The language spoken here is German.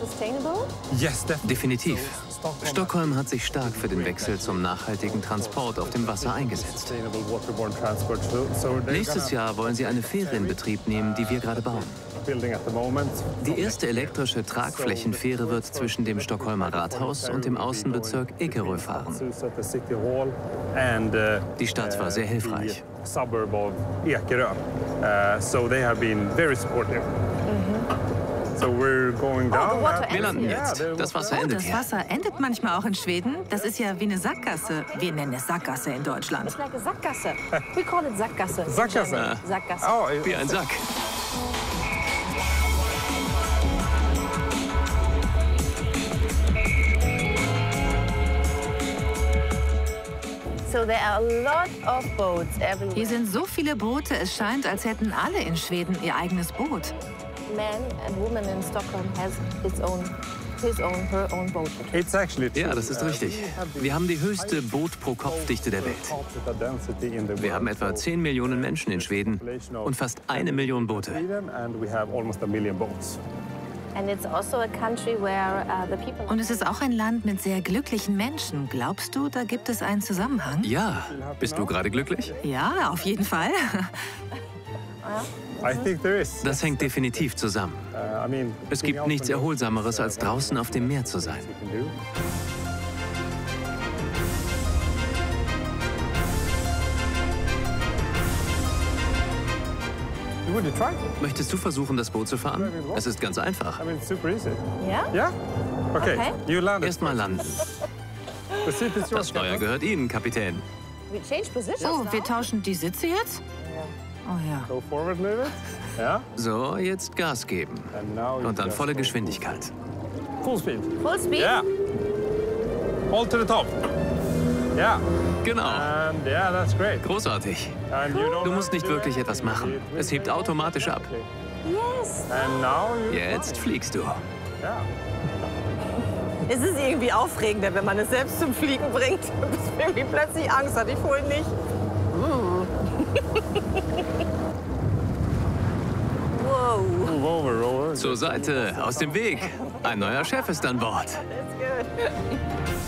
Definitiv. Stockholm hat sich stark für den Wechsel zum nachhaltigen Transport auf dem Wasser eingesetzt. Nächstes Jahr wollen sie eine Fähre in Betrieb nehmen, die wir gerade bauen. Die erste elektrische Tragflächenfähre wird zwischen dem Stockholmer Rathaus und dem Außenbezirk Ekerö fahren. Die Stadt war sehr hilfreich. Wir landen jetzt. Das Wasser endet Das hier. Wasser endet manchmal auch in Schweden. Das ist ja wie eine Sackgasse. Wir nennen es Sackgasse in Deutschland. It's like a Sackgasse. We call it Sackgasse. Sackgasse? Sackgasse. Oh, Wie ein Sack. So there are a lot of boats everywhere. Hier sind so viele Boote, es scheint, als hätten alle in Schweden ihr eigenes Boot. Man and woman in Stockholm has her own boat. It's actually true. Ja, das ist richtig. Wir haben die höchste Boot-pro-Kopf-Dichte der Welt. Wir haben etwa 10 Millionen Menschen in Schweden und fast 1 Million Boote. And it's also a country where the people. Und es ist auch ein Land mit sehr glücklichen Menschen. Glaubst du, da gibt es einen Zusammenhang? Ja, bist du gerade glücklich? Ja, auf jeden Fall. I think there is. Das hängt definitiv zusammen. Es gibt nichts Erholsameres, als draußen auf dem Meer zu sein. Would you try? Möchtest du versuchen, das Boot zu fahren? Es ist ganz einfach. I mean, it's super easy. Yeah? Yeah? Okay. Okay. You landed. Erstmal landen. The seat is Das yours, Steuer Captain. gehört Ihnen, Kapitän. We change positions Oh, now. wir tauschen die Sitze jetzt? Oh ja. Go forward a little bit. Yeah. So, jetzt Gas geben. And now you Und dann just volle go Geschwindigkeit. Full speed. Full speed. Yeah. All to the top. Yeah. Genau. And yeah, that's great. Großartig. And you don't Du musst have nicht to do wirklich etwas anything. machen. It will Es hebt go automatisch ab. automatically. Yes. And now you Jetzt fliegst du. Yeah. Es ist irgendwie aufregender, wenn man es selbst zum Fliegen bringt. Bis irgendwie plötzlich Angst hat. Ich vorhin nicht. Wow. Move over. Zur Seite, aus dem Weg. Ein neuer Chef ist an Bord. That's good.